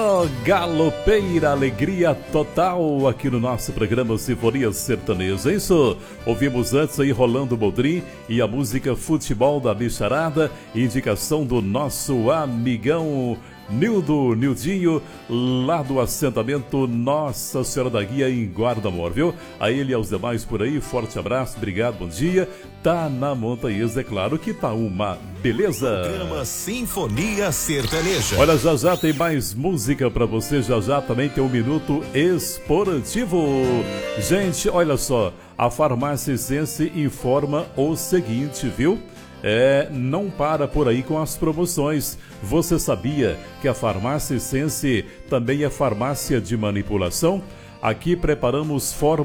Galopeira, alegria total aqui no nosso programa Sinfonia Sertaneja. Isso, ouvimos antes aí Rolando Boldrin e a música Futebol da Bicharada, indicação do nosso amigão Nildinho, lá do assentamento Nossa Senhora da Guia em Guarda-Amor, viu? A ele e aos demais por aí, forte abraço, obrigado, bom dia. Tá na Montanhesa, é claro que tá uma beleza. Programa Sinfonia Sertaneja. Olha, já tem mais música pra você, já também tem um minuto esportivo. Gente, olha só, a Farmácia Essence informa o seguinte, viu? Não para por aí com as promoções. Você sabia que a Farmácia Essence também é farmácia de manipulação? Aqui preparamos